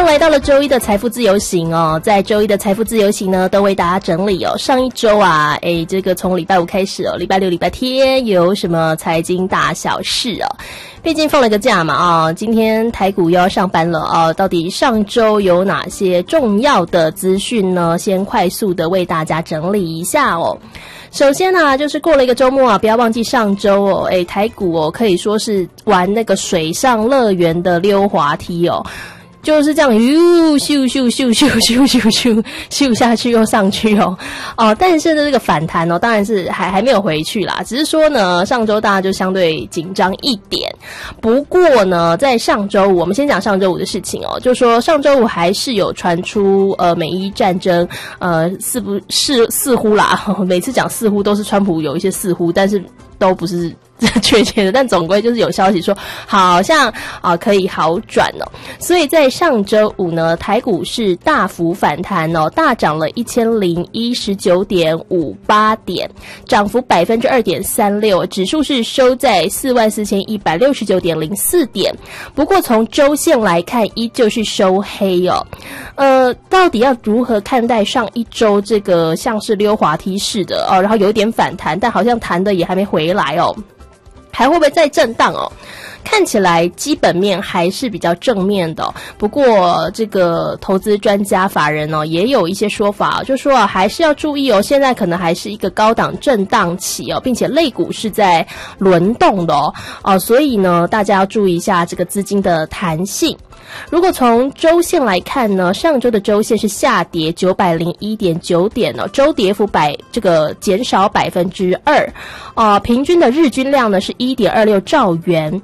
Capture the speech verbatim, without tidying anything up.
又来到了周一的财富自由行哦，在周一的财富自由行呢，都为大家整理哦。上一周啊，诶，这个从礼拜五开始哦，礼拜六、礼拜天有什么财经大小事哦？毕竟放了个假嘛啊，今天台股又要上班了啊，到底上周有哪些重要的资讯呢？先快速的为大家整理一下哦。首先呢、啊，就是过了一个周末啊，不要忘记上周哦，诶，台股哦可以说是玩那个水上乐园的溜滑梯哦。就是这样，咻咻咻咻咻咻咻咻咻下去又上去哦，哦，但是呢，这个反弹哦，当然是还还没有回去啦，只是说呢，上周大家就相对紧张一点。不过呢，在上周五，我们先讲上周五的事情哦，就说上周五还是有传出呃美伊战争，呃似不是似乎啦，每次讲似乎都是川普有一些似乎，但是都不是确切的，但总归就是有消息说好像啊、呃、可以好转哦，所以在上周五呢，台股是大幅反弹哦，大涨了一千零一十九点五八点，涨幅百分之二点三六，指数是收在四万四千一百六十九点零四点。不过从周线来看，依旧是收黑哦。呃，到底要如何看待上一周这个像是溜滑梯式的哦，然后有点反弹，但好像弹的也还没回来哦。还会不会再震荡哦？看起来基本面还是比较正面的、哦，不过这个投资专家法人哦也有一些说法，就说啊还是要注意哦，现在可能还是一个高档震荡期哦，并且类股是在轮动的哦，哦，所以呢大家要注意一下这个资金的弹性。如果从周线来看呢，上周的周线是下跌九百零一点九点哦，周跌幅百这个减少百分之二，呃，平均的日均量呢是一点二六兆元，